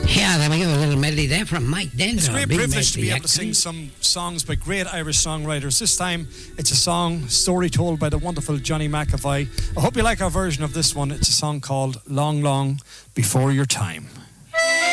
Yeah, there we go, a little medley there from Mike Denton. It's a great Big privilege to be medley, able to sing actually. some songs by great Irish songwriters. This time it's a story told by the wonderful Johnny McAvoy. I hope you like our version of this one. It's a song called Long, Long Before Your Time.